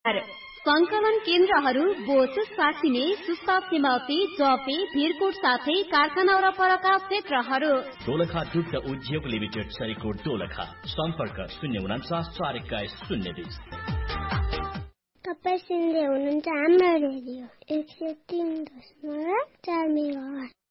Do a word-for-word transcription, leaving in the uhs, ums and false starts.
संकलन केन्द्रहरू बोच सासिने सुस्ता सिमौती जपे भिरकोट साथै कारखाना वरपरका क्षेत्रहरू दोलखा दुग्ध उद्योग लिमिटेड सरीकोट दोलखा सम्पर्क शून्य उनाचास चार एक्काइस शून्य बिस। तपाईँ सुन्दै हुनुहुन्छ हाम्रो रेडियो एक सय तीन दशमलव चार मेगाहर्ज।